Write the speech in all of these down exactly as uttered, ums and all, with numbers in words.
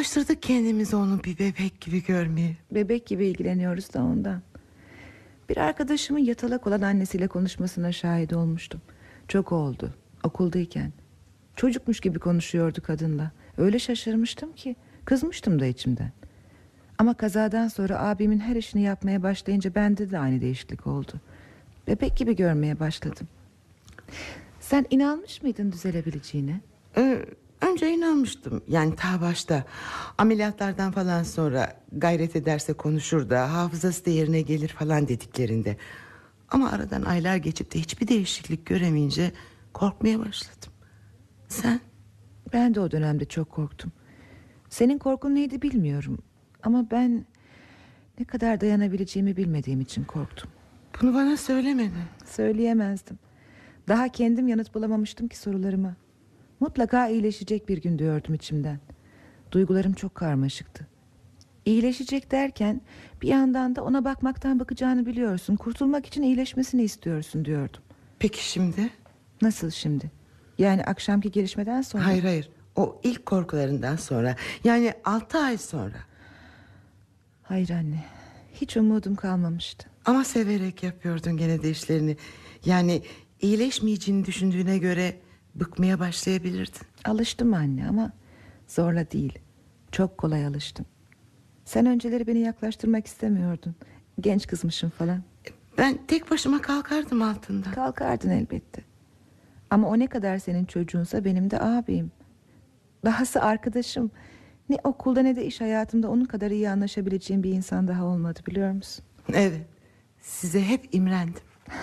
Alıştırdık kendimizi onu bir bebek gibi görmeye. Bebek gibi ilgileniyoruz da ondan. Bir arkadaşımın yatalak olan annesiyle konuşmasına şahit olmuştum. Çok oldu, okuldayken. Çocukmuş gibi konuşuyordu kadınla. Öyle şaşırmıştım ki kızmıştım da içimden. Ama kazadan sonra abimin her işini yapmaya başlayınca bende de aynı değişiklik oldu. Bebek gibi görmeye başladım. Sen inanmış mıydın düzelebileceğine? Ee, önce inanmıştım. Yani ta başta. Ameliyatlardan falan sonra gayret ederse konuşur da hafızası da yerine gelir falan dediklerinde. Ama aradan aylar geçip de hiçbir değişiklik göremeyince korkmaya başladım. Sen? Ben de o dönemde çok korktum. Senin korkun neydi bilmiyorum. Ama ben ne kadar dayanabileceğimi bilmediğim için korktum. Bunu bana söylemedin. Söyleyemezdim. Daha kendim yanıt bulamamıştım ki sorularıma. Mutlaka iyileşecek bir gün diyordum içimden. Duygularım çok karmaşıktı. İyileşecek derken bir yandan da ona bakmaktan bakacağını biliyorsun. Kurtulmak için iyileşmesini istiyorsun diyordum. Peki şimdi? Nasıl şimdi? Yani akşamki gelişmeden sonra? Hayır hayır, o ilk korkularından sonra. Yani altı ay sonra. Hayır anne, hiç umudum kalmamıştı. Ama severek yapıyordun gene de işlerini. Yani iyileşmeyeceğini düşündüğüne göre bıkmaya başlayabilirdin. Alıştım anne ama zorla değil. Çok kolay alıştım. Sen önceleri beni yaklaştırmak istemiyordun. Genç kızmışım falan. Ben tek başıma kalkardım altından. Kalkardın elbette. Ama o ne kadar senin çocuğunsa benim de abim. Dahası arkadaşım. Ne okulda ne de iş hayatımda onun kadar iyi anlaşabileceğim bir insan daha olmadı, biliyor musun? Evet, size hep imrendim.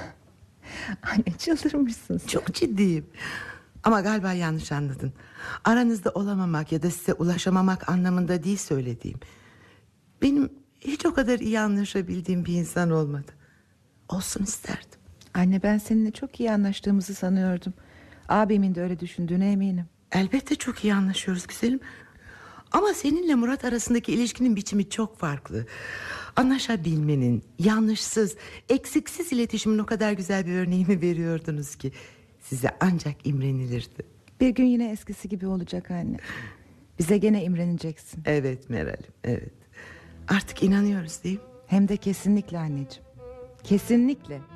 Anne, çıldırmışsın sen. Çok ciddiyim. Ama galiba yanlış anladın. Aranızda olamamak ya da size ulaşamamak anlamında değil söylediğim. Benim hiç o kadar iyi anlaşabildiğim bir insan olmadı. Olsun isterdim. Anne, ben seninle çok iyi anlaştığımızı sanıyordum. Abimin de öyle düşündüğüne eminim. Elbette çok iyi anlaşıyoruz güzelim. Ama seninle Murat arasındaki ilişkinin biçimi çok farklı. Anlaşabilmenin, yanlışsız, eksiksiz iletişimin o kadar güzel bir örneğini veriyordunuz ki size ancak imrenilirdi. Bir gün yine eskisi gibi olacak anne. Bize gene imreneceksin. Evet Meral'im, evet. Artık inanıyoruz değil mi? Hem de kesinlikle anneciğim. Kesinlikle.